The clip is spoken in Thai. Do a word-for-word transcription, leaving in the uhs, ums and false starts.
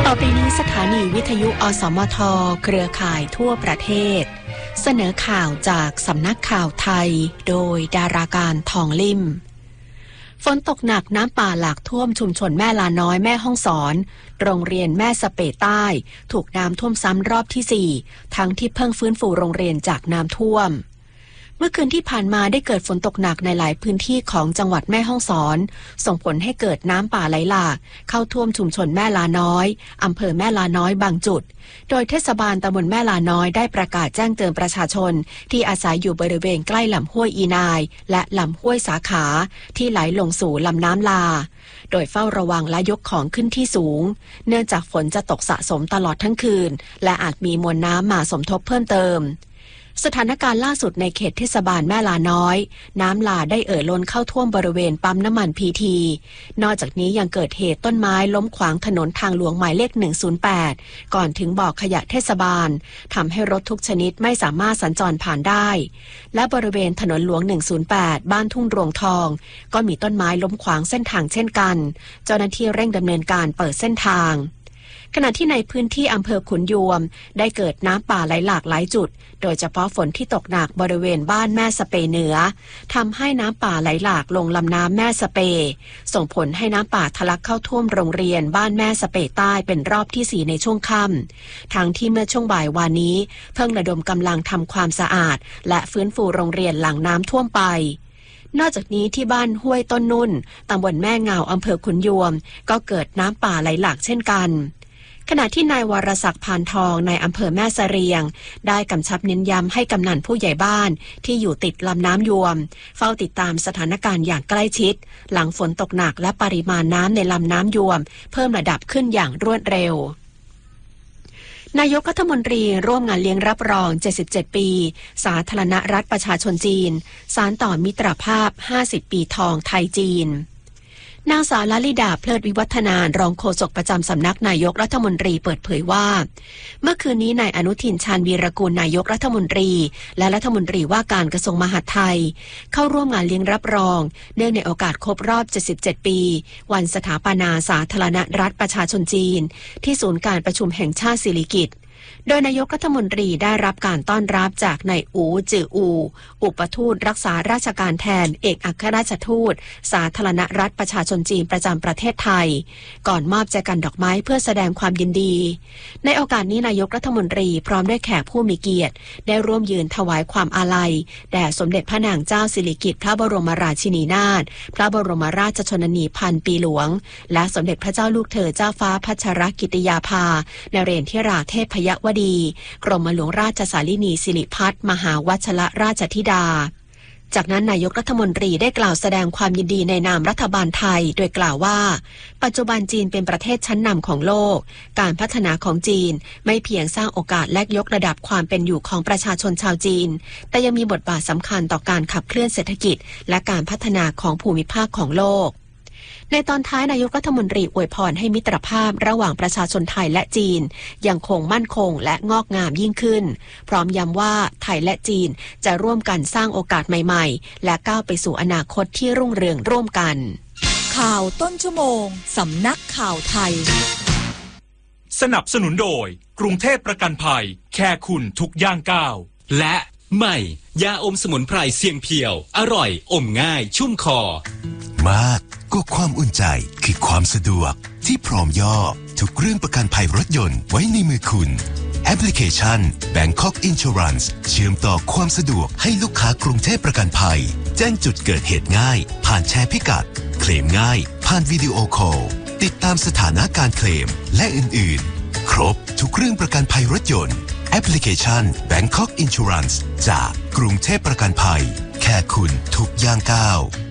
ต่อไปนี้สถานีวิทยุอสมทเครือข่ายทั่วประเทศเสนอข่าวจากสำนักข่าวไทยโดยดาราการทองลิ่มฝนตกหนักน้ำป่าหลากท่วมชุมชนแม่ลาน้อยแม่ฮ่องสอนโรงเรียนแม่สะเปใต้ถูกน้ำท่วมซ้ำรอบที่สี่ทั้งที่เพิ่งฟื้นฟูโรงเรียนจากน้ำท่วมเมื่อคืนที่ผ่านมาได้เกิดฝนตกหนักในหลายพื้นที่ของจังหวัดแม่ฮ่องสอนส่งผลให้เกิดน้ำป่าไหลหลากเข้าท่วมชุมชนแม่ลาน้อยอำเภอแม่ลาน้อยบางจุดโดยเทศบาลตำบลแม่ลาน้อยได้ประกาศแจ้งเตือนประชาชนที่อาศัยอยู่บริเวณใกล้ลำห้วยอีนายและลำห้วยสาขาที่ไหลลงสู่ลำน้ำลาโดยเฝ้าระวังและยกของขึ้นที่สูงเนื่องจากฝนจะตกสะสมตลอดทั้งคืนและอาจมีมวลน้ำมาสมทบเพิ่มเติมสถานการณ์ล่าสุดในเขตเทศบาลแม่ลาน้อยน้ำลาได้เอ่อล้นเข้าท่วมบริเวณปั๊มน้ำมันพีทีนอกจากนี้ยังเกิดเหตุต้นไม้ล้มขวางถนนทางหลวงหมายเลขหนึ่งศูนย์แปดก่อนถึงบ่อขยะเทศบาลทำให้รถทุกชนิดไม่สามารถสัญจรผ่านได้และบริเวณถนนหลวงหนึ่งศูนย์แปดบ้านทุ่งรวงทองก็มีต้นไม้ล้มขวางเส้นทางเช่นกันเจ้าหน้าที่เร่งดำเนินการเปิดเส้นทางขณะที่ในพื้นที่อำเภอขุนยวมได้เกิดน้ำป่าไหลหลากหลายจุดโดยเฉพาะฝนที่ตกหนักบริเวณบ้านแม่สะเปเหนือทำให้น้ำป่าไหลหลากลงลำน้ำแม่สะเปส่งผลให้น้ำป่าทะลักเข้าท่วมโรงเรียนบ้านแม่สะเปใต้เป็นรอบที่สี่ในช่วงค่ำทั้งที่เมื่อช่วงบ่ายวานนี้เพิ่งระดมกำลังทำความสะอาดและฟื้นฟูโรงเรียนหลังน้ำท่วมไปนอกจากนี้ที่บ้านห้วยต้นนุ่นตำบลแม่เงาอำเภอขุนยวมก็เกิดน้ำป่าไหลหลากเช่นกันขณะที่นายวรศักดิ์พานทองในอำเภอแม่เสรียงได้กำชับเน้นย้ำให้กำนันผู้ใหญ่บ้านที่อยู่ติดลำน้ำยวมเฝ้าติดตามสถานการณ์อย่างใกล้ชิดหลังฝนตกหนักและปริมาณน้ำในลำน้ำยวมเพิ่มระดับขึ้นอย่างรวดเร็วนายกรัฐมนตรีร่วมงานเลี้ยงรับรองเจ็ดสิบเจ็ดปีสาธารณรัฐประชาชนจีนสานต่อมิตรภาพห้าสิบปีทองไทยจีนนางสาวลลิดาเพลิดวิวัฒนารองโฆษกประจำสำนักนายกรัฐมนตรีเปิดเผยว่าเมื่อคืนนี้นายอนุทินชาญวีรกูลนายกรัฐมนตรีและรัฐมนตรีว่าการกระทรวงมหาดไทยเข้าร่วมงานเลี้ยงรับรองเนื่องในโอกาสครบรอบเจ็ดสิบเจ็ดปีวันสถาปนาสาธารณรัฐประชาชนจีนที่ศูนย์การประชุมแห่งชาติสิริกิติ์โดยนายกรัฐมนตรีได้รับการต้อนรับจากนายอูจืออูอุปทูตรักษาราชการแทนเอกอัครราชทูตสาธารณรัฐประชาชนจีนประจำประเทศไทยก่อนมอบแจกันดอกไม้เพื่อแสดงความยินดีในโอกาสนี้นายกรัฐมนตรีพร้อมด้วยแขกผู้มีเกียรติได้ร่วมยืนถวายความอาลัยแด่สมเด็จพระนางเจ้าสิริกิติ์พระบรมราชินีนาถพระบรมราชชนนีพันปีหลวงและสมเด็จพระเจ้าลูกเธอเจ้าฟ้าพัชรกิติยาภานเรศวราเทพยวดีกรมหลวงราชสารินีสิริพัฒน์มหาวัชรราชธิดาจากนั้นนายกรัฐมนตรีได้กล่าวแสดงความยินดีในนามรัฐบาลไทยโดยกล่าวว่าปัจจุบันจีนเป็นประเทศชั้นนำของโลกการพัฒนาของจีนไม่เพียงสร้างโอกาสและยกระดับความเป็นอยู่ของประชาชนชาวจีนแต่ยังมีบทบาทสำคัญต่อการขับเคลื่อนเศรษฐกิจและการพัฒนาของภูมิภาคของโลกในตอนท้ายนายกรัฐมนตรีอวยพรให้มิตรภาพระหว่างประชาชนไทยและจีนยังคงมั่นคงและงอกงามยิ่งขึ้นพร้อมย้ำว่าไทยและจีนจะร่วมกันสร้างโอกาสใหม่ๆและก้าวไปสู่อนาคตที่รุ่งเรืองร่วมกันข่าวต้นชั่วโมงสำนักข่าวไทยสนับสนุนโดยกรุงเทพประกันภัยแค่คุณทุกย่างก้าวและใหม่ยาอมสมุนไพรเสียงเพียวอร่อยอมง่ายชุ่มคอมากก็ความอุ่นใจคือความสะดวกที่พร้อมย่อทุกเรื่องประกันภัยรถยนต์ไว้ในมือคุณแอปพลิเคชัน Bangkok Insurance เชื่อมต่อความสะดวกให้ลูกค้ากรุงเทพประกันภัยแจ้งจุดเกิดเหตุง่ายผ่านแชร์พิกัดเคลมง่ายผ่านวิดีโอคอลติดตามสถานะการเคลมและอื่นๆครบทุกเรื่องประกันภัยรถยนต์แอปพลิเคชัน Bangkok Insurance จากกรุงเทพประกันภัยแค่คุณทุกย่างก้าว